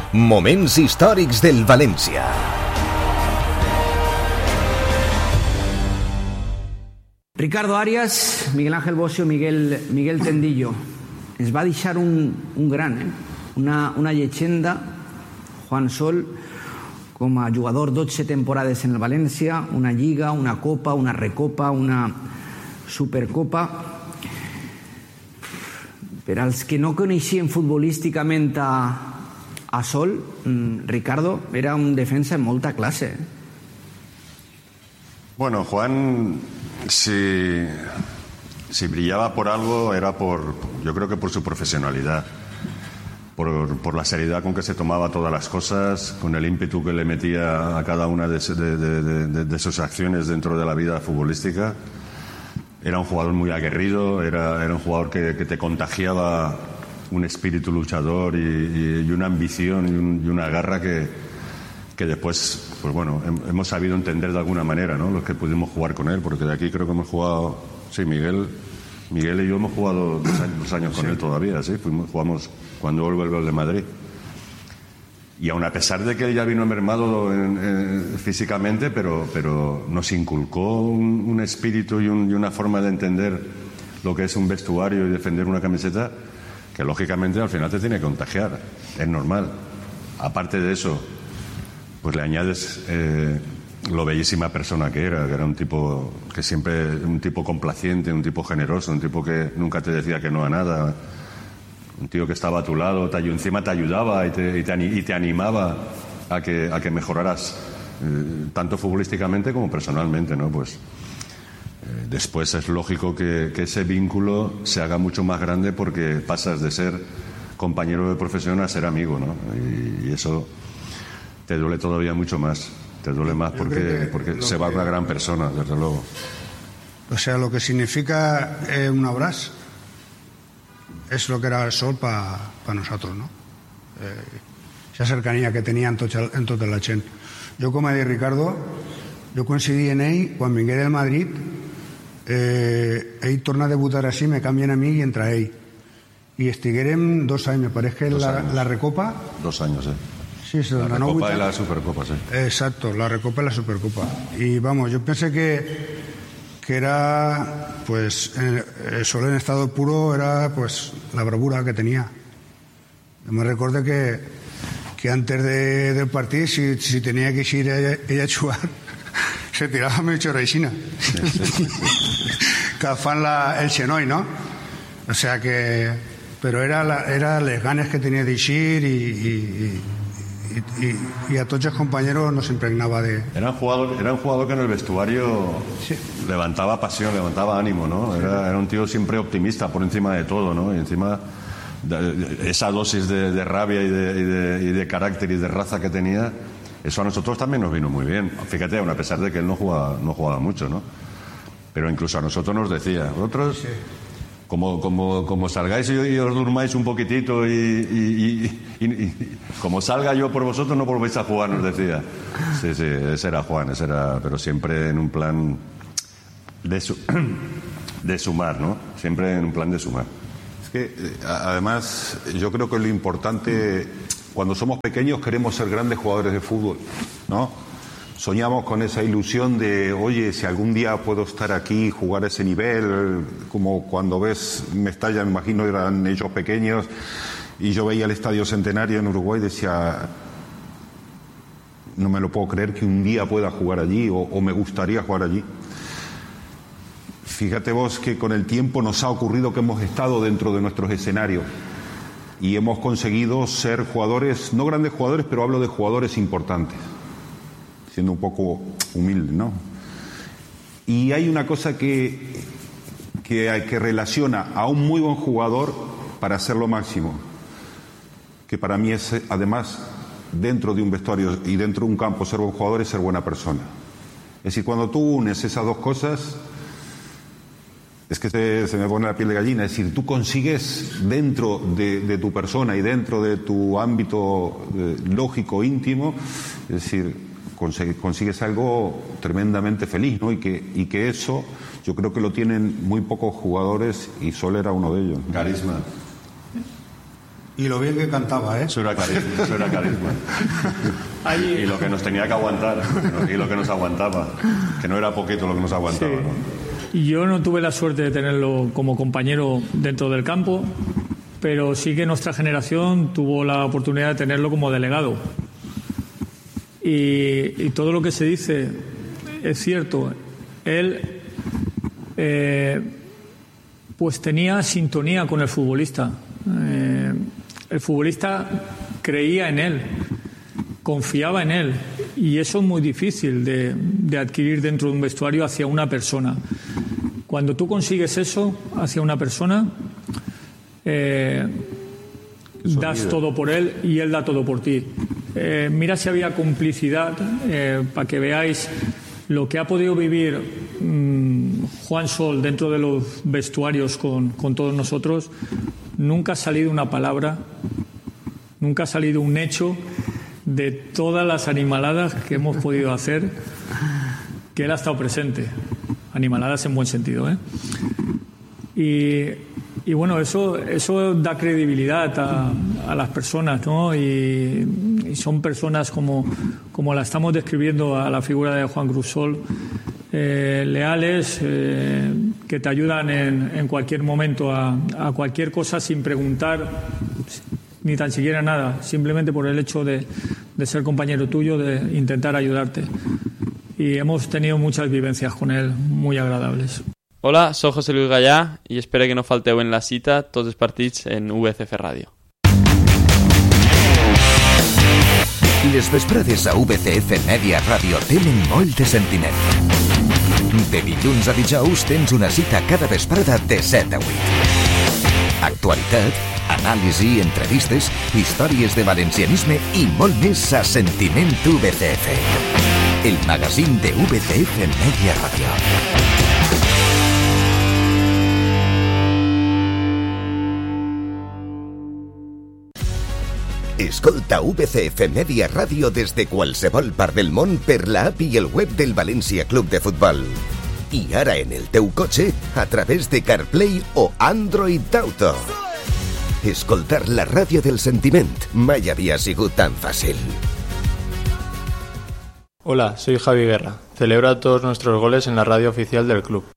Moments històrics del València. Ricardo Arias, Miguel Ángel Bosio, Miguel Tendillo. Ens va deixar un gran, una llegenda, Juan Sol, com a jugador 12 temporades en el València, una Lliga, una Copa, una Recopa, una Supercopa. Per als que no coneixien futbolísticament a Sol, Ricardo era un defensa en molta classe. Bueno, Juan, si brillaba por algo era yo creo que por su profesionalidad, por la seriedad con que se tomaba todas las cosas, con el ímpetu que le metía a cada una de sus acciones dentro de la vida futbolística. Era un jugador muy aguerrido, era un jugador que te contagiaba un espíritu luchador y una ambición y una garra que después, pues bueno, hemos sabido entender de alguna manera, ¿no? Los que pudimos jugar con él, porque de aquí creo que hemos jugado, sí, Miguel y yo hemos jugado 2 años con él todavía, sí, jugamos cuando él vuelve al de Madrid. Y aun a pesar de que él ya vino mermado físicamente, pero nos inculcó un espíritu y una forma de entender lo que es un vestuario y defender una camiseta, que lógicamente al final te tiene que contagiar, es normal. Aparte de eso, pues le añades lo bellísima persona que era un tipo que siempre, un tipo complaciente, un tipo generoso, un tipo que nunca te decía que no a nada, un tío que estaba a tu lado, encima te ayudaba y te animaba a que mejoraras tanto futbolísticamente como personalmente, ¿no? Pues después es lógico que ese vínculo se haga mucho más grande porque pasas de ser compañero de profesión a ser amigo, ¿no? Y eso te duele todavía mucho más. Te duele más porque se va una gran persona, desde luego. O sea, lo que significa un abrazo es lo que era el Sol para nosotros, ¿no? Esa cercanía que tenía en tota la gent. Jo, com ha dit Ricardo, jo coincidí en ell quan vingué del Madrid, ell torna a debutar així, me canvien a mi i entra ell. I estiguérem 2 anys, me pareix que la Recopa... 2 anys, Sí, la Recopa y la Supercopa, sí. Exacto, la Recopa y la Supercopa. Y vamos, yo pensé que era, pues, solo en estado puro era, pues, la bravura que tenía. Yo me recuerdo que antes del partido, si tenía que ir ella a jugar, se tiraba mucho reisina. Que fan el xenoi, ¿no? O sea que... Pero era las ganas que tenía de ir y a todos los compañeros nos impregnaba de... Era un jugador que en el vestuario levantaba pasión, levantaba ánimo, ¿no? Era un tío siempre optimista por encima de todo, ¿no? Y encima esa dosis de rabia y de carácter y de raza que tenía, eso a nosotros también nos vino muy bien. Fíjate, aun a pesar de que él no jugaba mucho, ¿no? Pero incluso a nosotros nos decía, vosotros... Sí. Como salgáis y os durmáis un poquitito y como salga yo por vosotros no volvéis a jugar, nos decía. Sí, ese era Juan, pero siempre en un plan de sumar, ¿no? Siempre en un plan de sumar. Es que además yo creo que lo importante, cuando somos pequeños queremos ser grandes jugadores de fútbol, ¿no? Soñamos con esa ilusión de, oye, si algún día puedo estar aquí y jugar a ese nivel, como cuando ves Mestalla, me imagino eran ellos pequeños, y yo veía el Estadio Centenario en Uruguay y decía, no me lo puedo creer que un día pueda jugar allí, o me gustaría jugar allí. Fíjate vos que con el tiempo nos ha ocurrido que hemos estado dentro de nuestros escenarios y hemos conseguido ser jugadores, no grandes jugadores, pero hablo de jugadores importantes, siendo un poco humilde, ¿no? Y hay una cosa que relaciona a un muy buen jugador para hacer lo máximo, que para mí es, además, dentro de un vestuario y dentro de un campo, ser buen jugador es ser buena persona. Es decir, cuando tú unes esas dos cosas, es que se me pone la piel de gallina. Es decir, tú consigues dentro de tu persona y dentro de tu ámbito lógico, íntimo, es decir, consigues algo tremendamente feliz, ¿no? Y que eso yo creo que lo tienen muy pocos jugadores y Sol era uno de ellos, ¿no? Carisma. Y lo bien que cantaba, ¿eh? Eso era carisma. Y lo que nos tenía que aguantar, y lo que nos aguantaba, que no era poquito lo que nos aguantaba. Sí. ¿No? Yo no tuve la suerte de tenerlo como compañero dentro del campo, pero sí que nuestra generación tuvo la oportunidad de tenerlo como delegado. Y todo lo que se dice es cierto. Él pues tenía sintonía con el futbolista. El futbolista creía en él, confiaba en él, y eso es muy difícil de adquirir dentro de un vestuario hacia una persona. Cuando tú consigues eso hacia una persona, das todo por él y él da todo por ti. Mira si había complicidad, para que veáis lo que ha podido vivir Juan Sol dentro de los vestuarios con todos nosotros. Nunca ha salido una palabra, nunca ha salido un hecho de todas las animaladas que hemos podido hacer, que él ha estado presente. Animaladas en buen sentido, ¿eh? Y bueno, eso da credibilidad a las personas, ¿no? Y son personas como la estamos describiendo a la figura de Juan Cruz Sol, leales, que te ayudan en cualquier momento a cualquier cosa sin preguntar ni tan siquiera nada, simplemente por el hecho de ser compañero tuyo, de intentar ayudarte. Y hemos tenido muchas vivencias con él muy agradables. Hola, soy José Luis Gallà i espero que no falteu en la cita tots els partits en VCF Ràdio. Les vesprades a VCF Media Ràdio tenen molt de sentiment. De dilluns a dijous tens una cita cada vesprada de 7 a 8. Actualitat, anàlisi, entrevistes, històries de valencianisme i molt més a Sentiment VCF. El magazín de VCF Media Ràdio. Escolta VCF Media Ràdio des de qualsevol part del món per l'app i el web del València Club de Futbol. I ara en el teu cotxe a través de CarPlay o Android Auto. Escoltar la ràdio del sentiment mai havia sigut tan fàcil. Hola, soy Javi Guerra. Celebra todos nuestros goles en la radio oficial del club.